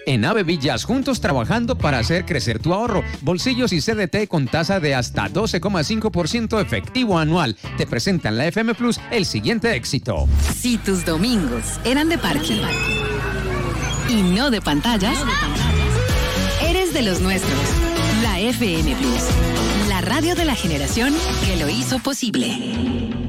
En Ave Villas, juntos trabajando para hacer crecer tu ahorro. Bolsillos y CDT con tasa de hasta 12,5% efectivo anual. Te presentan la FM Plus el siguiente éxito. Si tus domingos eran de parque y no de pantallas, eres de los nuestros. La FM Plus, la radio de la generación que lo hizo posible.